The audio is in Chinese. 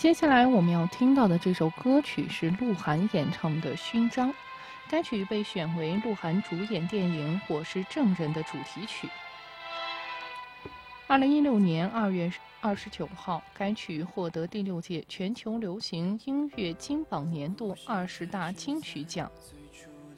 接下来我们要听到的这首歌曲是鹿晗演唱的《勋章》，该曲被选为鹿晗主演电影《我是证人》的主题曲。2016年2月29号，该曲获得第6届全球流行音乐金榜年度20大金曲奖。